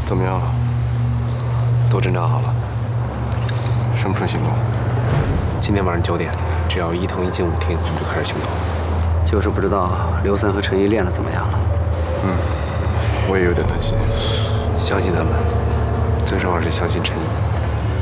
怎么样了？ 都侦查好了， 什么时候行动？ 今天晚上9点，只要伊藤一进舞厅，我们就开始行动。 就是不知道刘三和陈毅练得怎么样了。 我也有点担心。 相信他们，最重要是相信陈毅。